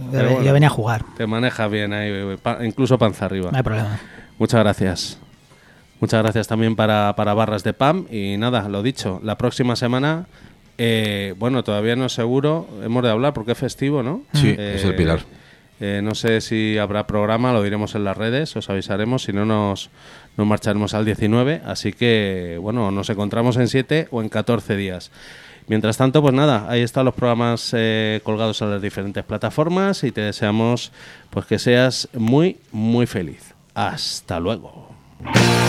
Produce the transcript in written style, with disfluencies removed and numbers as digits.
Yo venía a jugar. Te manejas bien ahí, incluso panza arriba. No hay problema. Muchas gracias. Muchas gracias también para Barras de Pam. Y nada, lo dicho, la próxima semana, bueno, todavía no es seguro, hemos de hablar porque es festivo, ¿no? Sí, es el Pilar. No sé si habrá programa, lo diremos en las redes, os avisaremos, si no nos marcharemos al 19, así que, bueno, nos encontramos en 7 o en 14 días. Mientras tanto, pues nada, ahí están los programas colgados en las diferentes plataformas y te deseamos pues que seas muy, muy feliz. Hasta luego.